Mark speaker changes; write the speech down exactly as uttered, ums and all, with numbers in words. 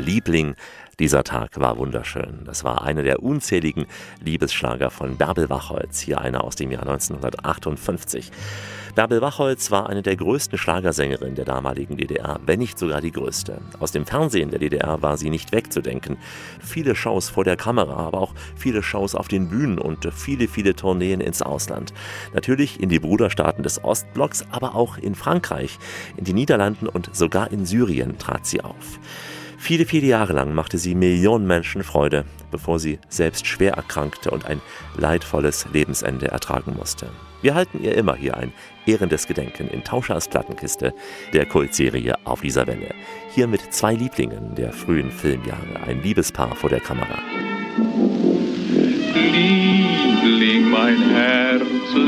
Speaker 1: Liebling. Dieser Tag war wunderschön. Das war einer der unzähligen Liebesschlager von Bärbel Wachholz, hier einer aus dem Jahr neunzehnhundertachtundfünfzig. Bärbel Wachholz war eine der größten Schlagersängerinnen der damaligen D D R, wenn nicht sogar die größte. Aus dem Fernsehen der D D R war sie nicht wegzudenken. Viele Shows vor der Kamera, aber auch viele Shows auf den Bühnen und viele, viele Tourneen ins Ausland. Natürlich in die Bruderstaaten des Ostblocks, aber auch in Frankreich, in den Niederlanden und sogar in Syrien trat sie auf. Viele, viele Jahre lang machte sie Millionen Menschen Freude, bevor sie selbst schwer erkrankte und ein leidvolles Lebensende ertragen musste. Wir halten ihr immer hier ein ehrendes Gedenken in Tauschers Plattenkiste, der Kultserie Auf dieser Welle. Hier mit zwei Lieblingen der frühen Filmjahre, ein Liebespaar vor der Kamera.
Speaker 2: Liebling, mein Herz